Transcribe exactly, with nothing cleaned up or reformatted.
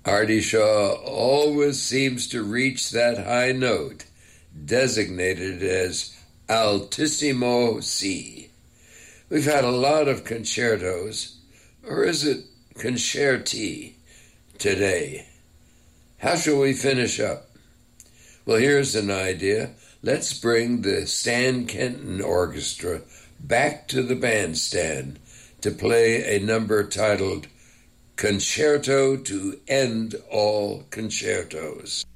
Artie Shaw always seems to reach that high note, designated as altissimo C. We've had a lot of concertos, or is it concerti, today. How shall we finish up? Well, here's an idea. Let's bring the Stan Kenton Orchestra back to the bandstand to play a number titled Concerto to End All Concertos.